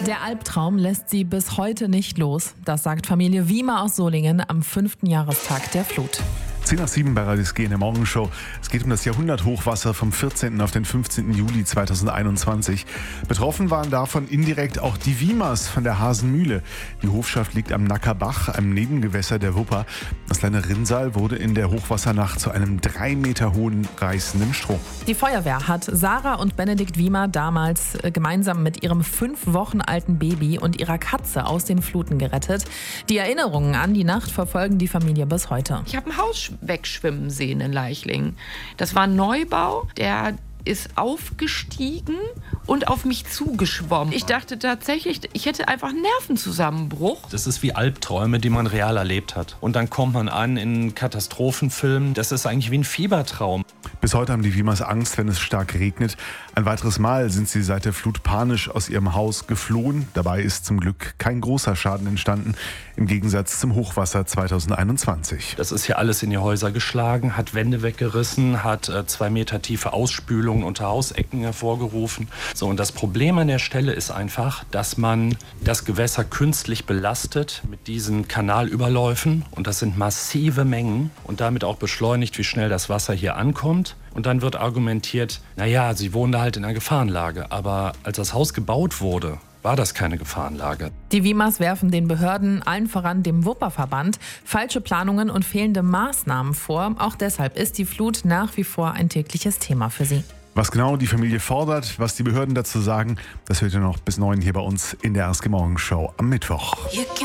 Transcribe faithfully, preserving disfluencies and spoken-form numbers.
Der Albtraum lässt sie bis heute nicht los. Das sagt Familie Wiemer aus Solingen am fünften Jahrestag der Flut. zehn nach sieben bei Radius G in der Morgenshow. Es geht um das Jahrhunderthochwasser vom vierzehnten auf den fünfzehnten Juli zweitausendeinundzwanzig. Betroffen waren davon indirekt auch die Wiemers von der Hasenmühle. Die Hofschaft liegt am Nackerbach, einem Nebengewässer der Wupper. Das kleine Rinnsal wurde in der Hochwassernacht zu einem drei Meter hohen reißenden Strom. Die Feuerwehr hat Sarah und Benedikt Wiemer damals äh, gemeinsam mit ihrem fünf Wochen alten Baby und ihrer Katze aus den Fluten gerettet. Die Erinnerungen an die Nacht verfolgen die Familie bis heute. Ich habe ein Haus wegschwimmen sehen in Leichlingen. Das war ein Neubau, der ist aufgestiegen und auf mich zugeschwommen. Ich dachte tatsächlich, ich hätte einfach einen Nervenzusammenbruch. Das ist wie Albträume, die man real erlebt hat. Und dann kommt man an in Katastrophenfilmen. Das ist eigentlich wie ein Fiebertraum. Bis heute haben die Wiemers Angst, wenn es stark regnet. Ein weiteres Mal sind sie seit der Flut panisch aus ihrem Haus geflohen. Dabei ist zum Glück kein großer Schaden entstanden, im Gegensatz zum Hochwasser zweitausendeinundzwanzig. Das ist hier alles in die Häuser geschlagen, hat Wände weggerissen, hat äh, zwei Meter tiefe Ausspülungen unter Hausecken hervorgerufen. So, und das Problem an der Stelle ist einfach, dass man das Gewässer künstlich belastet mit diesen Kanalüberläufen. Und das sind massive Mengen und damit auch beschleunigt, wie schnell das Wasser hier ankommt. Und dann wird argumentiert, naja, sie wohnen da halt in einer Gefahrenlage. Aber als das Haus gebaut wurde, war das keine Gefahrenlage. Die Wiemers werfen den Behörden, allen voran dem Wupperverband, falsche Planungen und fehlende Maßnahmen vor. Auch deshalb ist die Flut nach wie vor ein tägliches Thema für sie. Was genau die Familie fordert, was die Behörden dazu sagen, das hört ihr noch bis neun hier bei uns in der R S G Morgenshow am Mittwoch.